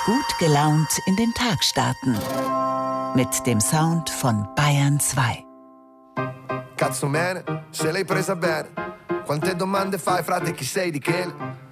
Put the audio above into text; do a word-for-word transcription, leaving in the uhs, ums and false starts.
Gut gelaunt in den Tag starten. Mit dem Sound von Bayern zwei. Cazzo mene, se l'hai presa bene. Quante domande fai, frate, chi sei di che?